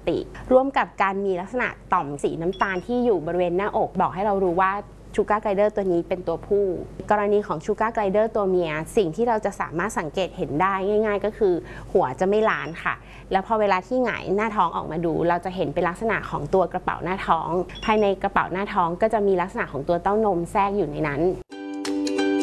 ติ ร่วมกับการมีลักษณะต่อมสีน้ำตาลที่อยู่บริเวณหน้าอกบอกให้เรารู้ว่าชูการ์ไกลเดอร์ตัวนี้เป็นตัวผู้กรณีของชูการ์ไกลเดอร์ตัวเมียสิ่งที่เราจะสามารถสังเกตเห็นได้ง่ายๆก็คือหัวจะไม่ล้านค่ะแล้วพอเวลาที่หงายหน้าท้องออกมาดูเราจะเห็นเป็นลักษณะของตัวกระเป๋าหน้าท้องภายในกระเป๋าหน้าท้องก็จะมีลักษณะของตัวเต้านมแทรกอยู่ในนั้น